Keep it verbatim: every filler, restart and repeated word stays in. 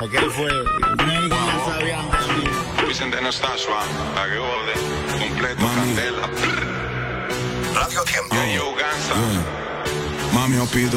¿Qué fue? No sabían de mí. Vicente no está suave, pa' que jode, completo, candela. Radio Tiempo. Yo, yo, Gansa. Mami, yo pido